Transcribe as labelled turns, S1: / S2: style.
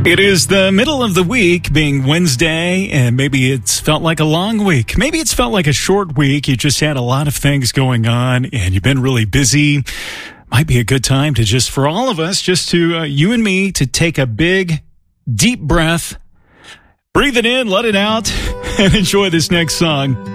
S1: It is the middle of the week, being Wednesday, and maybe it's felt like a long week. Maybe it's felt like a short week. You just had a lot of things going on, and you've been really busy. Might be a good time to just, for all of us, just to, you and me, to take a big, deep breath, breathe it in, let it out, and enjoy this next song.